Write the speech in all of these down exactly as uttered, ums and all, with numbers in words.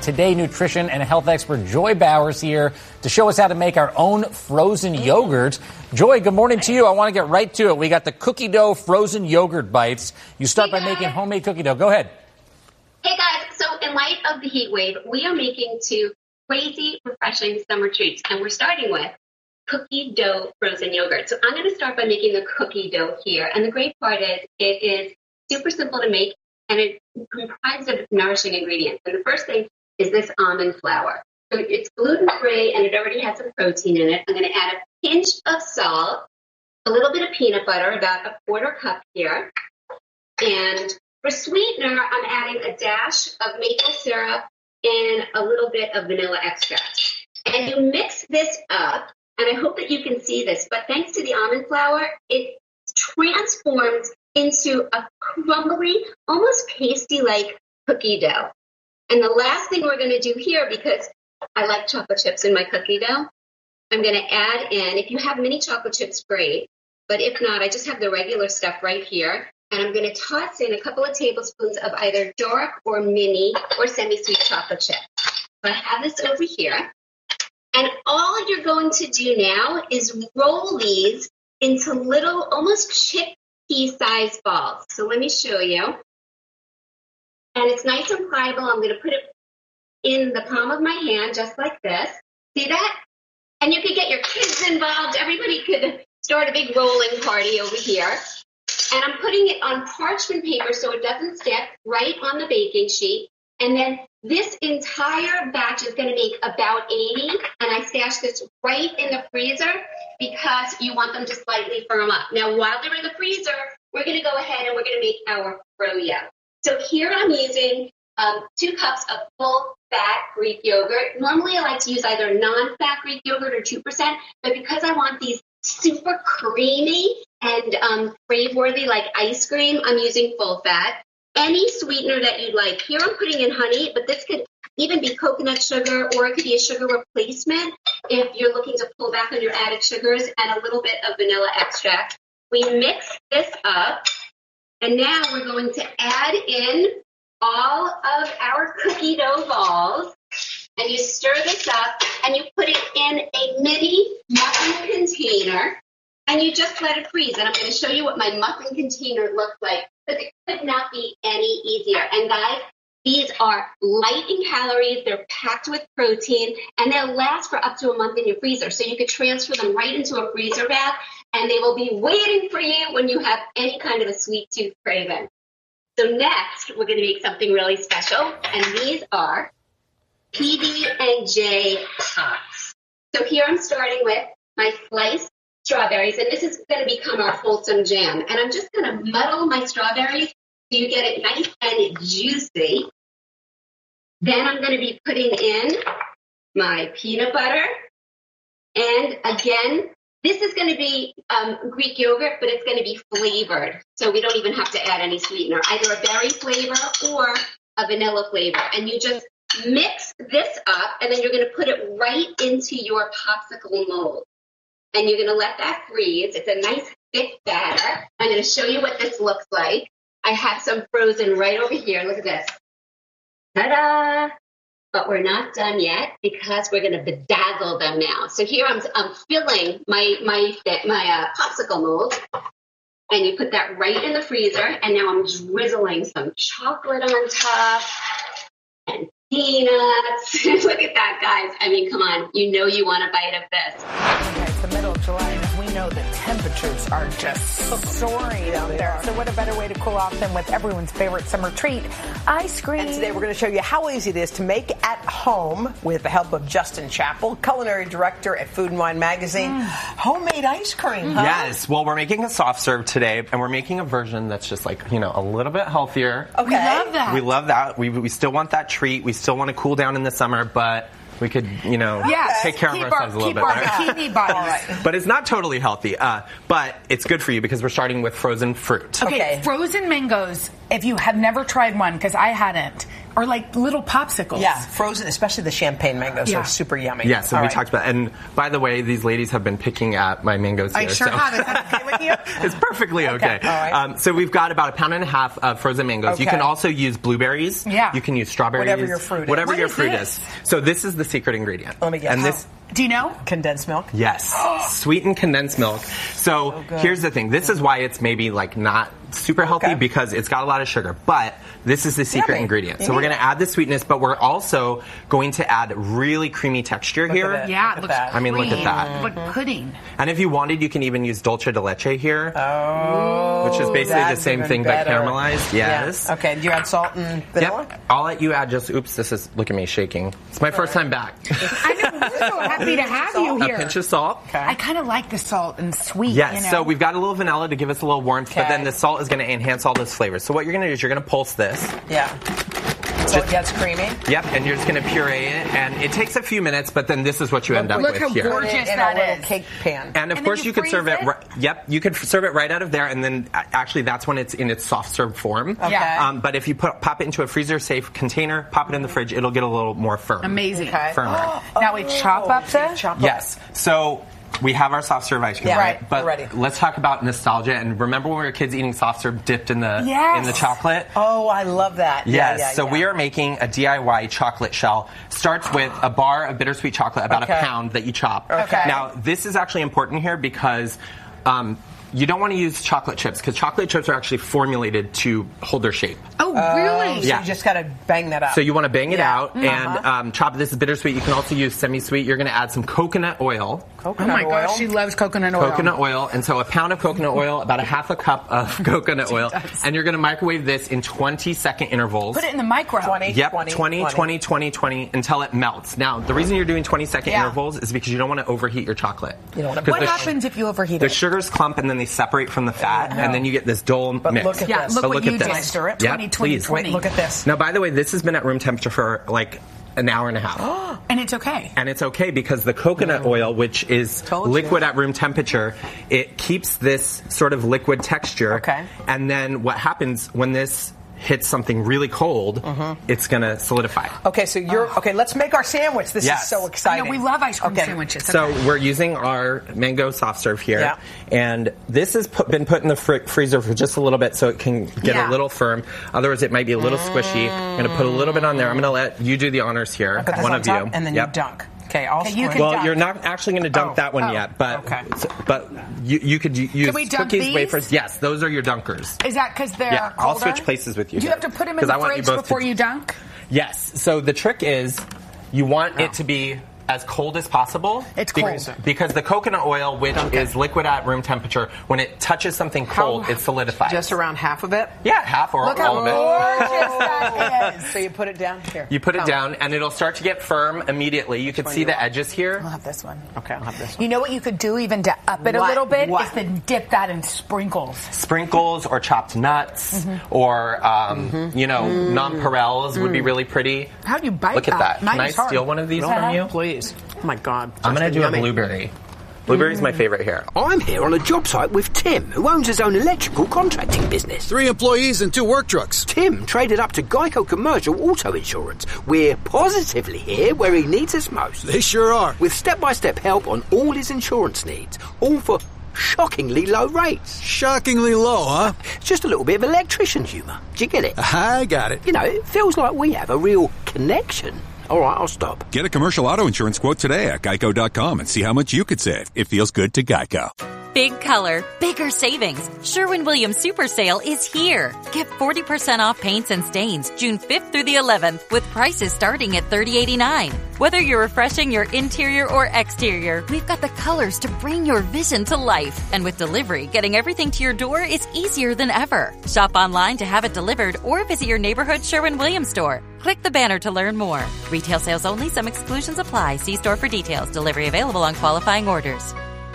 Today nutrition and health expert Joy Bowers here to show us how to make our own frozen yogurt. Joy, good morning to you. I want to get right to it. We got the cookie dough frozen yogurt bites. You start by making homemade cookie dough. Go ahead. Hey guys, so in light of the heat wave, we are making two crazy, refreshing summer treats, and we're starting with cookie dough frozen yogurt. So I'm going to start by making the cookie dough here, and the great part is it is super simple to make, and it's comprised of nourishing ingredients. And the first thing is this almond flour. So it's gluten-free, and it already has some protein in it. I'm going to add a pinch of salt, a little bit of peanut butter, about a quarter cup here, and for sweetener, I'm adding a dash of maple syrup and a little bit of vanilla extract. And you mix this up, and I hope that you can see this, but thanks to the almond flour, it transforms into a crumbly, almost pasty-like cookie dough. And the last thing we're going to do here, because I like chocolate chips in my cookie dough, I'm going to add in, if you have mini chocolate chips, great, but if not, I just have the regular stuff right here. And I'm going to toss in a couple of tablespoons of either dark or mini or semi-sweet chocolate chip. So I have this over here. And all you're going to do now is roll these into little, almost chickpea-sized balls. So let me show you. And it's nice and pliable. I'm going to put it in the palm of my hand, just like this. See that? And you could get your kids involved. Everybody could start a big rolling party over here. And I'm putting it on parchment paper so it doesn't stick, right on the baking sheet. And then this entire batch is going to make about eighty. And I stash this right in the freezer because you want them to slightly firm up. Now, while they're in the freezer, we're going to go ahead and we're going to make our froyo. So here I'm using um, two cups of full-fat Greek yogurt. Normally, I like to use either non-fat Greek yogurt or two percent. But because I want these super creamy and um, crave-worthy like ice cream, I'm using full fat. Any sweetener that you'd like. Here I'm putting in honey, but this could even be coconut sugar, or it could be a sugar replacement if you're looking to pull back on your added sugars, and a little bit of vanilla extract. We mix this up, and now we're going to add in all of our cookie dough balls, and you stir this up, and you put it in a mini muffin container, and you just let it freeze. And I'm going to show you what my muffin container looks like, because it could not be any easier. And guys, these are light in calories, they're packed with protein, and they'll last for up to a month in your freezer. So you could transfer them right into a freezer bag, and they will be waiting for you when you have any kind of a sweet tooth craving. So next, we're going to make something really special, and these are P B and J pops. So here I'm starting with my sliced strawberries, and this is going to become our wholesome jam. And I'm just going to muddle my strawberries so you get it nice and juicy. Then I'm going to be putting in my peanut butter. And again, this is going to be um, Greek yogurt, but it's going to be flavored. So we don't even have to add any sweetener, either a berry flavor or a vanilla flavor. And you just mix this up, and then you're going to put it right into your popsicle mold. And you're going to let that freeze. It's a nice thick batter. I'm going to show you what this looks like. I have some frozen right over here. Look at this. Ta-da! But we're not done yet because we're going to bedazzle them now. So here I'm, I'm filling my my my uh, popsicle mold, and you put that right in the freezer. And now I'm drizzling some chocolate on top and peanuts. Look at that, guys. I mean, come on. You know you want a bite of this. Okay, it's the middle of July, and as we know, the temperatures are just soaring out there. So what a better way to cool off than with everyone's favorite summer treat, ice cream. And today we're going to show you how easy it is to make at home with the help of Justin Chappell, culinary director at Food and Wine Magazine. Mm. Homemade ice cream, huh? Yes. Well, we're making a soft serve today, and we're making a version that's just like, you know, a little bit healthier. Okay. We love that. We love that. We, we still want that treat. We still want to cool down in the summer, but we could, you know, yes. take care keep of ourselves our, a little keep bit our better. bikini bodies. Right. But it's not totally healthy. Uh, but it's good for you because we're starting with frozen fruit. Okay, Okay. frozen mangoes, if you have never tried one, because I hadn't, Or like little popsicles. Yeah, frozen, especially the champagne mangoes Yeah. are super yummy. Yeah, so All we right. talked about, and by the way, these ladies have been picking at my mangoes I here. sure so. have. Is that okay with you? It's perfectly okay. Okay, all right. Um, so we've got about a pound and a half of frozen mangoes. You Okay. can also use blueberries. Yeah. You can use strawberries. Whatever your fruit is. Whatever What your is fruit this? is. So this is the secret ingredient. Let me guess. And this, Do you know? Condensed milk? yes, sweetened condensed milk. So good. here's the thing. This is why it's maybe like not super healthy Okay. because it's got a lot of sugar. But this is the secret Yummy. ingredient. You So we're need going to add the sweetness, but we're also going to add really creamy texture Look here. at it. Yeah, Look it at looks that. I mean, look at cream. that. Like pudding. And if you wanted, you can even use dulce de leche here, Oh, which is basically the that's same even thing better. but caramelized. Yes. Yeah. Okay, do you add salt and vanilla? Yep. I'll let you add just, oops, this is, look at me shaking. It's my first time back. I know. We're so happy to have you A here. pinch of salt. I kind of like the salt and sweet. Yes, you know? so we've got a little vanilla to give us a little warmth, but Okay. then the salt is going to enhance all those flavors. So what you're going to do is you're going to pulse this. Yeah. So it gets creamy? Yep, and you're just going to puree it, and it takes a few minutes, but then this is what you end up Look with how here. gorgeous Put it in that a little is. cake pan. And of And then course, you you, could freeze serve it. it? Right, yep, you could f- serve it right out of there, and then uh, actually that's when it's in its soft serve form. Okay. Yeah. Um, but if you put, pop it into a freezer safe container, pop it in the fridge, it'll get a little more firm. Amazing. Okay. Firmer. Now we chop up the. Chop up. Yes. So we have our soft serve ice cream, Yeah, right? right. But We're ready. let's talk about nostalgia. And remember when we were kids eating soft serve dipped in the Yes. in the chocolate? Oh, I love that. Yes. Yeah, yeah, so yeah. we are making a D I Y chocolate shell. Starts with a bar of bittersweet chocolate, about Okay. a pound that you chop. Okay. Now, this is actually important here because um, you don't want to use chocolate chips because chocolate chips are actually formulated to hold their shape. Oh, really? So Yeah. you just got to bang that up. So you want to bang it Yeah. out Uh-huh. and um, chop. This is bittersweet. You can also use semi-sweet. You're going to add some coconut oil. Oh Coconut my oil. gosh, she loves coconut oil. Coconut oil, and so a pound of coconut oil, about a half a cup of coconut oil, does. and you're going to microwave this in twenty second intervals. Put it in the micro. twenty. Yep, twenty, twenty, twenty, twenty, twenty, twenty, until it melts. Now, the reason you're doing twenty second Yeah. intervals is because you don't want to overheat your chocolate. You don't wanna- 'Cause What the, happens if you overheat The it? sugars clump and then they separate from the fat, and then you get this dull But mix. look at Yeah, this. look But what look you at did. this. Stir it. Yep, twenty, twenty, please. twenty. Wait, look at this. Now, by the way, this has been at room temperature for like an hour and a half. And it's okay. And it's okay because the coconut oil, which is Told you. liquid at room temperature, it keeps this sort of liquid texture. Okay. And then what happens when this hits something really cold, it's going to solidify. Okay, so you're okay. Let's make our sandwich. This Yes. is so I exciting. know, we love ice cream Okay. sandwiches. So Okay. we're using our mango soft serve here, Yeah. and this has put, been put in the fr- freezer for just a little bit so it can get Yeah. a little firm. Otherwise, it might be a little squishy. I'm going to put a little bit on there. I'm going to let you do the honors here, Put this one on of top, you, and then Yep. you dunk. Okay, I'll Okay, you squish. can Well, dunk. you're not actually going to dunk Oh, that one oh, yet, but okay. but you, you could u- use we dunk cookies, these? wafers. Yes, those are your dunkers. Is that because they're Yeah, colder? I'll switch places with you Do you here, have to put them in 'cause the I want you fridge both before to- you dunk? Yes. So the trick is you want it to be as cold as possible. It's Be- cold. Because the coconut oil, which Dunk it. is liquid at room temperature, when it touches something cold, it solidifies. Just around half of it. yeah, half or Look all how of it. gorgeous that is. So you put it down here. You put it Oh. down, and it'll start to get firm immediately. You can one see you the want? edges here. I'll have this one. Okay, I'll have this. You know what you could do even to up it a What? little bit What? is to dip that in sprinkles. Sprinkles or chopped nuts or, um, you know, nonpareils would be really pretty. How do you bite Look at that. Mine Can I is hard. steal one of these Uh-huh. from you? Please. Oh my God. I'm going to do Yummy. a blueberry. Blueberry's my favorite here. I'm here on a job site with Tim, who owns his own electrical contracting business. Three employees and two work trucks. Tim traded up to Geico Commercial Auto Insurance. We're positively here where he needs us most. They sure are. With step-by-step help on all his insurance needs, all for shockingly low rates. Shockingly low, huh? Just a little bit of electrician humour. Do you get it? I got it. You know, it feels like we have a real connection. All right, I'll stop. Get a commercial auto insurance quote today at geico dot com and see how much you could save. It feels good to Geico. Big color, bigger savings. Sherwin-Williams Super Sale is here. Get forty percent off paints and stains June fifth through the eleventh with prices starting at thirty eighty-nine. Whether you're refreshing your interior or exterior, we've got the colors to bring your vision to life. And with delivery, getting everything to your door is easier than ever. Shop online to have it delivered or visit your neighborhood Sherwin-Williams store. Click the banner to learn more. Retail sales only. Some exclusions apply. See store for details. Delivery available on qualifying orders.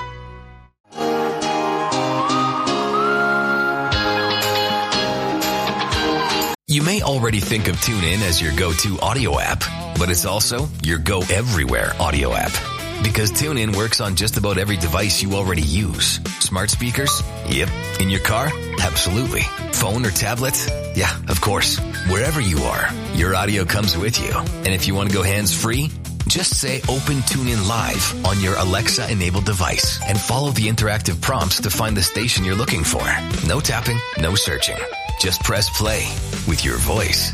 You may already think of TuneIn as your go-to audio app, but it's also your go-everywhere audio app. Because TuneIn works on just about every device you already use. Smart speakers? Yep. In your car? Absolutely. Phone or tablet? Yeah, of course. Wherever you are, your audio comes with you. And if you want to go hands-free, just say Open TuneIn Live on your Alexa-enabled device and follow the interactive prompts to find the station you're looking for. No tapping, no searching. Just press play with your voice.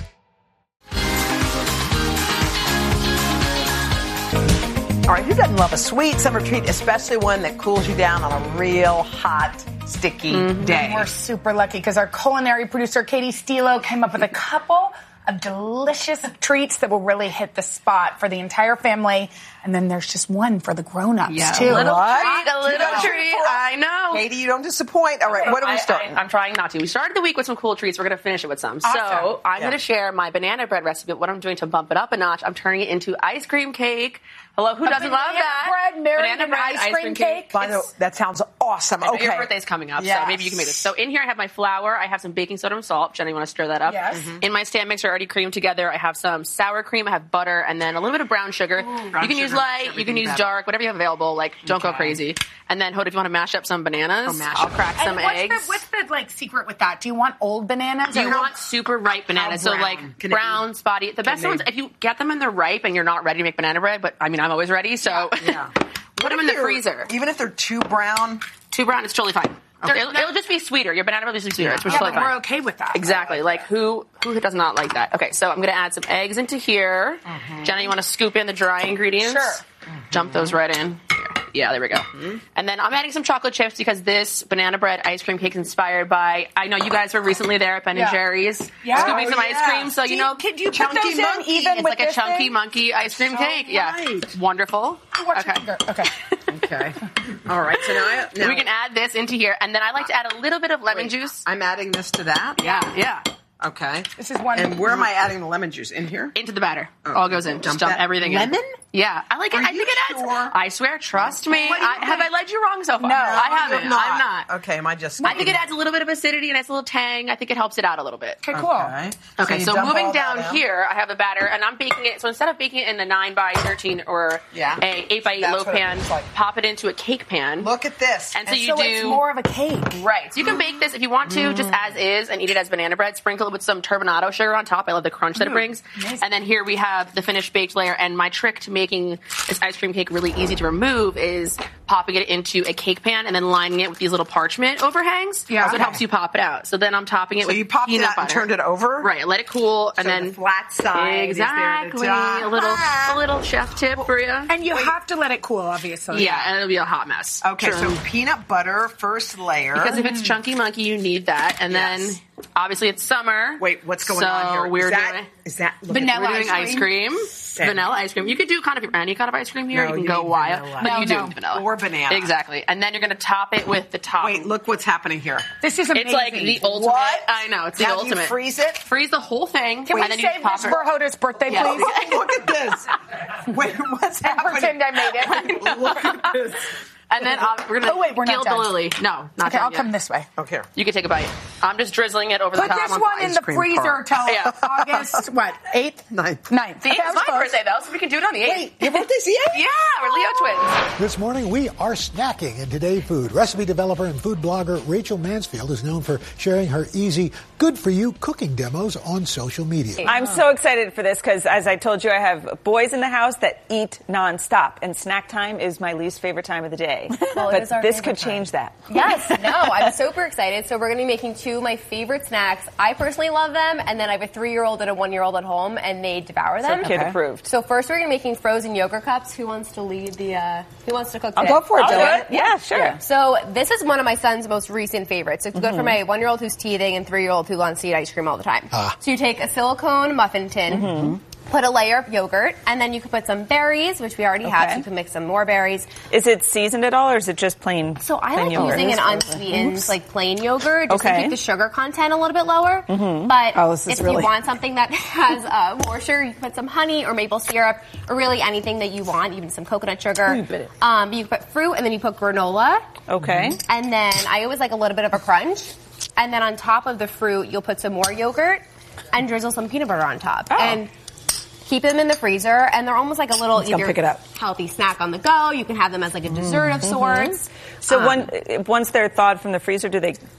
All right, who doesn't love a sweet summer treat, especially one that cools you down on a real hot, sticky Mm-hmm. day? We're super lucky because our culinary producer, Katie Stilo, came up with a couple of delicious treats that will really hit the spot for the entire family. And then there's just one for the grown-ups, Yeah, too. a little What? treat, a little You treat. I know. Katie, you don't disappoint. All right, what are we I- starting? I, I'm trying not to. We started the week with some cool treats. We're going to finish it with some. So Awesome. I'm Yeah. going to share my banana bread recipe. What I'm doing to bump it up a notch, I'm turning it into ice cream cake. Hello, who A doesn't love banana that? bread married Banana in bread, ice cream cake? By the- that sounds awesome. I know Okay. Your birthday's coming up, Yes. so maybe you can make this. So in here I have my flour. I have some baking soda and salt. Jenny, you want to stir that up? Yes. Mhm. In my stand mixer already creamed together, I have some sour cream, I have butter, and then a little bit of brown sugar. you can use sugar light, makes you can everything use better. dark, whatever you have available. Like, don't go Okay. crazy. And then, Hoda, if you want to mash up some bananas, Oh, mash I'll up. crack some And what's eggs. The, what's the, like, secret with that? Do you want old bananas? Do you or- want super ripe bananas? How So brown? like Can it brown, spotty. The best they- ones, if you get them and they're ripe and you're not ready to make banana bread, but I mean, I'm always ready, so Yeah. put them in the freezer. Even if they're too brown? Too brown, it's totally fine. It'll, it'll just be sweeter. Your banana bread will just be sweeter. It's Yeah, totally but fine. we're okay with that. Exactly. Like who who does not like that? Okay, so I'm going to add some eggs into here. Jenna, you want to scoop in the dry ingredients? Sure. Jump those right in. Here. Yeah, there we go. And then I'm adding some chocolate chips because this banana bread ice cream cake is inspired by, I know you guys were recently there at Ben Yeah. and Jerry's Yeah. scooping Oh, some yeah. ice cream. So, you Do know, you- could you put chunky those in monkey. even It's with like a this chunky thing? monkey ice cream So cake. Yeah. right. Wonderful. Watch Okay. it. Okay. Okay. All right, so now, I, now We can add this into here. And then I like to add a little bit of lemon juice. I'm adding this to that? Yeah, yeah. Okay. This is one- And where am I adding the lemon juice? In here? Into the batter. All goes in. Just Dump dump that- everything in. Lemon? Yeah. I like it. Are I you think it adds. sure? I swear, trust me. What do you I, have I think? led you wrong so far? No, I you haven't. You're not. I'm not. Okay, am I just... I think it adds a little bit of acidity and a little tang. I think it helps it out a little bit. Okay, cool. Okay, Okay, you so, dump moving all that down out. here, I have the batter, and I'm baking it. So instead of baking it in the nine by thirteen or Yeah. a eight by eight That's low what it pan, looks like. pop it into a cake pan. Look at this. And so And you so do it's more of a cake. right. So you can bake this if you want to, just as is, and eat it as banana bread. Sprinkle it with some turbinado sugar on top. I love the crunch that it brings. And then here we have the finished baked layer. And my trick to making this ice cream cake really easy to remove is popping it into a cake pan and then lining it with these little parchment overhangs. Yeah. So it Okay. helps you pop it out. So then I'm topping it So with you popped it peanut out and butter. turned it over? Right. Let it cool, and So then the flat side is there at the exactly top. a little a little chef tip for you. And you have to let it cool, obviously. Yeah, and it'll be a hot mess. Okay, True. so peanut butter, first layer. Because if it's chunky monkey, you need that, and Yes. then obviously it's summer. Wait, what's going so on here? We're is that, doing is that look Vanilla at- we're doing ice ice cream, vanilla ice cream. You could do kind of any kind of ice cream here. No, you can you go need wild, vanilla. but No, you no. do vanilla Or banana. Exactly, and then you're going to top it with the top. Wait, look what's happening here. This is amazing. It's like the ultimate. What? I know it's the Now do ultimate. you freeze it? Freeze the whole thing, Can and we then you save pop this it. for Hoda's birthday, Yeah. please? Look at this. Wait, what's And happening? pretend I made it. Look at this. And then uh, we're going to Oh, wait, we're not gild the done. lily. No, not Okay, done I'll yet. come this way. Okay. You can take a bite. I'm just drizzling it over the Put top. this on one in ice the cream freezer part. till Yeah. August, what, eighth? Ninth. Ninth. See, Okay, I it's was my close. birthday though, so we can do it on the eighth. Wait, your birthday's the eighth? Yeah, we're Leo twins. This morning, we are snacking in Today Food. Recipe developer and food blogger Rachel Mansfield is known for sharing her easy, good-for-you cooking demos on social media. I'm so excited for this because, as I told you, I have boys in the house that eat nonstop, and snack time is my least favorite time of the day. Well, it but is our this favorite could change that. Yes, no, I'm super excited. So we're going to be making two of my favorite snacks. I personally love them, and then I have a three-year-old and a one-year-old at home, and they devour them. So kid approved. So first we're going to be making frozen yogurt cups. Who wants to lead the, uh, who wants to cook I'll today? go for it, I'll do Dylan. it. Yeah, sure. Yeah. So this is one of my son's most recent favorites. It's good Mhm. for my one-year-old who's teething and three-year-old who wants to eat ice cream all the time. Ah. So you take a silicone muffin tin, Mhm. put a layer of yogurt, and then you can put some berries, which we already have, Okay. so you can mix some more berries. Is it seasoned at all, or is it just plain? So I plain like yogurt? using an unsweetened, Oops. like plain yogurt, just to Okay. keep the sugar content a little bit lower. Mhm. But Oh, this is if really- you want something that has uh, more sugar, you can put some honey or maple syrup, or really anything that you want, even some coconut sugar. You bit it. Um, you can put fruit, and then you put granola. Okay. And then I always like a little bit of a crunch. And then on top of the fruit, you'll put some more yogurt and drizzle some peanut butter on top. Oh. And keep them in the freezer, and they're almost like a little Let's go either pick it up. healthy snack on the go. You can have them as like a dessert of Mhm. sorts. So Um, one, once they're thawed from the freezer, do they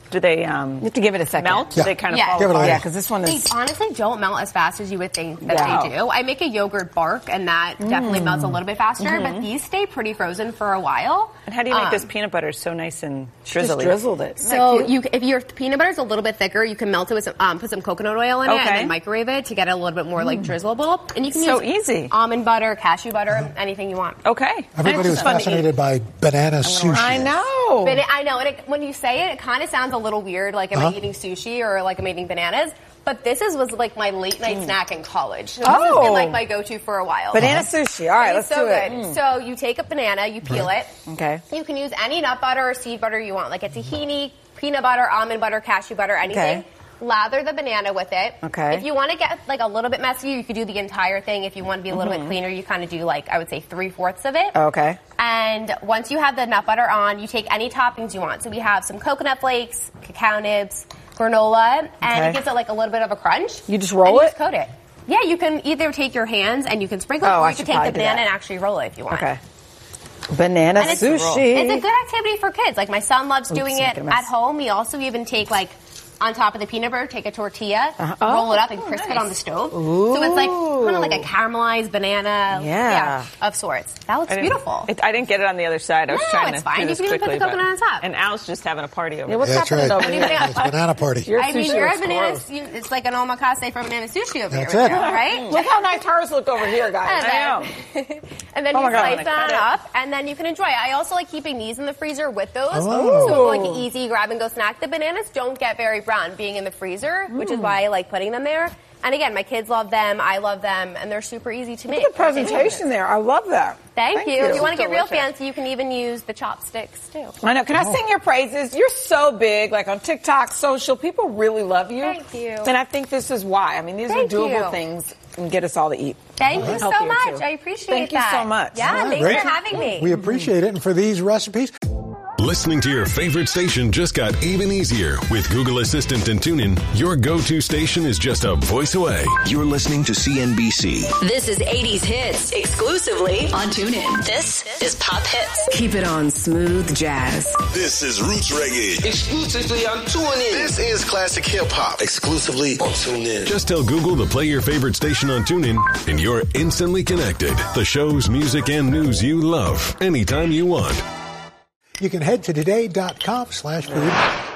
Do they um, you have to give it a second. melt? Yeah. They kind of Yeah. fall Give it a apart. little. Yeah, because this one is. They honestly don't melt as fast as you would think that Yeah. they do. I make a yogurt bark, and that definitely melts a little bit faster, Mm-hmm. but these stay pretty frozen for a while. And how do you make Um, this peanut butter so nice and Just drizzly? drizzled it. So you, if your peanut butter is a little bit thicker, you can melt it with some, um, put some coconut oil in it, Okay. and then microwave it to get it a little bit more like drizzleable. And you can So use easy. almond butter, cashew butter, anything you want. Okay. Everybody was fascinated by banana sushi. I know. But it, I know, and it, when you say it, it kind of sounds a little weird, like am Uh-huh. I eating sushi or like am I eating bananas? But this is was like my late night snack in college. So this has Oh. been like my go-to for a while. Banana sushi. All right, It let's is so do it. good. So you take a banana, you peel it. Okay. You can use any nut butter or seed butter you want, like a tahini, peanut butter, almond butter, cashew butter, anything. Okay. Lather the banana with it. Okay. If you want to get like a little bit messier, you could do the entire thing. If you want to be a little bit cleaner, you kind of do like I would say three fourths of it. Okay. And once you have the nut butter on, you take any toppings you want. So we have some coconut flakes, cacao nibs, granola, and Okay. it gives it like a little bit of a crunch. You just roll and you it? Just coat it. Yeah, you can either take your hands and you can sprinkle it, Oh, or I you can should take the probably do banana that. and actually roll it if you want. Okay. Banana And it's, sushi. it's a good activity for kids. Like my son loves Oops, doing I'm it making a mess. at home. We also even take like on top of the peanut butter, take a tortilla, Uh-huh. roll it Oh, up, and crisp it nice. on the stove. So it's like kind of like a caramelized banana, Yeah. of sorts. That looks I didn't- beautiful. It, I didn't get it on the other side. I was No, trying it's to fine. do You this can even put the quickly, coconut but- on top. And Al's just having a party over Yeah, what's there. That's happening right. over here? It's banana party. Your I mean, sushi your looks banana, gross. you, it's like an omakase for banana sushi over That's here, it. with you, right? Look how nice hers look over here, guys. And I know. then, and then Oh you my God, slice I'm gonna cut that it. up, and then you can enjoy it. I also like keeping these in the freezer with those, Oh. so like an easy grab and go snack. The bananas don't get very brown being in the freezer, which is why I like putting them there. And again, my kids love them, I love them, and they're super easy to make. Look at the presentation there. I love that. Thank, Thank you. you. If you want to get real Delicious. fancy, you can even use the chopsticks too. I know. Can I sing your praises? You're so big, like on TikTok, social. People really love you. Thank you. And I think this is why. I mean, these Thank are doable you. things and get us all to eat. Thank you so Healthier, much. too. I appreciate Thank you that. so much. Yeah, All right, thanks great. for having me. We appreciate it. And for these recipes, Listening to your favorite station just got even easier. With Google Assistant and TuneIn, your go-to station is just a voice away. You're listening to C N B C. This is eighties Hits, exclusively on TuneIn. This is Pop Hits. Keep it on Smooth Jazz. This is Roots Reggae. Exclusively on TuneIn. This is Classic Hip Hop. Exclusively on TuneIn. Just tell Google to play your favorite station on TuneIn, and you're instantly connected. The shows, music, and news you love anytime you want. you can head to today dot com slash food